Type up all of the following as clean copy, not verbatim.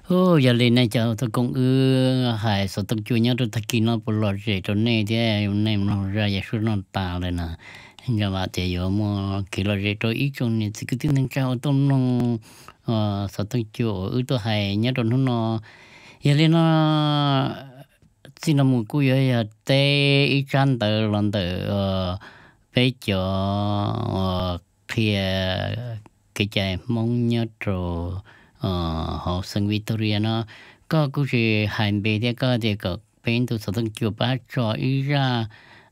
ô giờ lên này cháu tôi cũng hải số tập trung nhau tôi thấy nó bù lọt gì cho nên thế nên nó ra giờ số nó tà lên nè giờ mà thì giờ mà kỳ lọt gì tôi ít trong này thì cứ tin rằng cháu tôi nó số tập trung tôi hay nhớ tôi nó giờ lên nó xin nó một cú giờ tê ít chăn tờ lần tờ bây giờ thì cái chạy mong nhớ rồi họ sinh Victoria nó có cũng chỉ hành bề thế có thì có bên tôi sẽต้อง chụp bắt cho ý ra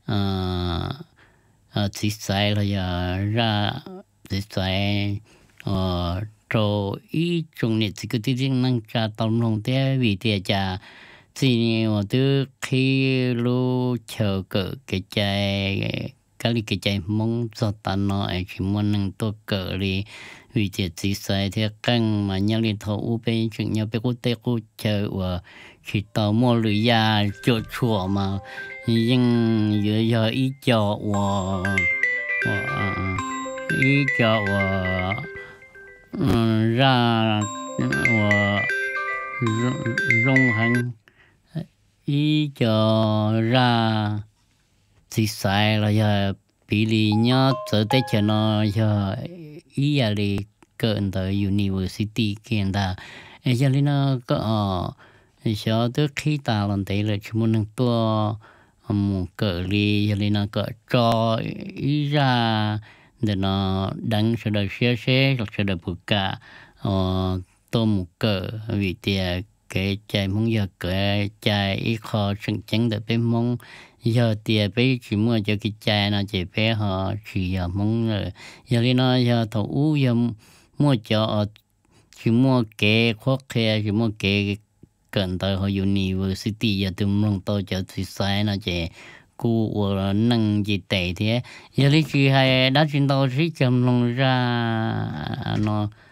chỉ sai là giờ ra chỉ sai cho ý trong này thì cái tiếng năng tra tổng đồng thế vì thế cha thì mà từ khi lu chờ cỡ cái chạy cái chạy mong cho ta nó ai chỉ muốn năng tôi cỡ đi vì thế chỉ sai thế căng mà nhau liên thầu u bên chuyện nhau bên quốc tế quốc chờ và chỉ tàu mua lưỡi ya chỗ chùa mà nhưng giờ ý cho và ý cho và ra và rong hành ý cho ra chỉ sai là giờ bị lý nhớ trở tới cho nó giờ ý là đi cận tới university kia ta giờ lý nó có cho tới khi ta làm thế là chúng mình tua cỡ lý giờ lý nó có cho ý ra để nó đăng cho đời xe hoặc cho đời bực cả tô một cỡ vì tiền cái chạy mong giờ cái chạy ít khó chân chân để bên mong giờ tiền bé chỉ mua cho cái chạy nó chỉ bé họ chỉ giờ mong rồi giờ đi nó giờ thầu giờ mua cho chỉ mua cái khó khăn chỉ mua cái cần tới họ university giờ tụi mình tôi cho thì sai nó chỉ cú năng gì tệ thế giờ đi chỉ hay đã chuyển đầu chỉ chậm lòng ra nó